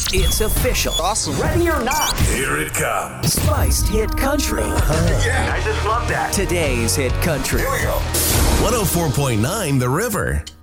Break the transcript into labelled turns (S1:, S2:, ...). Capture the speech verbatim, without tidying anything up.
S1: It's official.
S2: Awesome.
S1: Ready or not,
S3: Here it comes.
S1: Spiced Hit Country.
S3: Yeah, I just love that.
S1: Today's Hit Country.
S3: Here we go.
S4: one oh four point nine The River.